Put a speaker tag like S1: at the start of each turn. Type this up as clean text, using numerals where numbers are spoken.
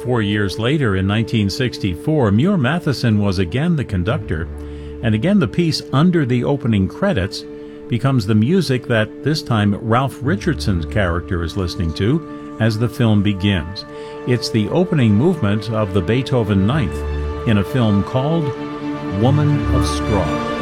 S1: 4 years later, in 1964, Muir Matheson was again the conductor, and again the piece under the opening credits becomes the music that this time Ralph Richardson's character is listening to as the film begins. It's the opening movement of the Beethoven Ninth in a film called Woman of Straw.